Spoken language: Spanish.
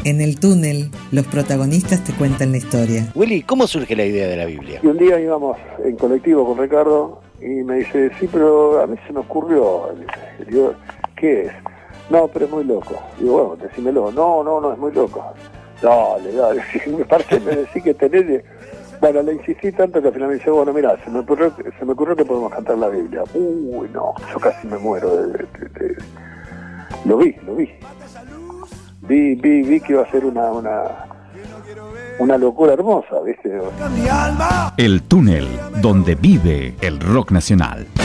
En el túnel, los protagonistas te cuentan la historia. Willy, ¿cómo surge la idea de la Biblia? Y un día íbamos en colectivo con Ricardo y me dice, sí, pero a mí se me ocurrió. Y digo, ¿qué es? No, pero es muy loco. Digo, bueno, decímelo. No, es muy loco. Dale, me parece, me decís que tenés... Bueno, le insistí tanto que al final me dice, bueno, mira, se me ocurrió que podemos cantar la Biblia. Uy, no, yo casi me muero. Lo vi. Vi que iba a ser una locura hermosa, ¿viste? El túnel, donde vive el rock nacional.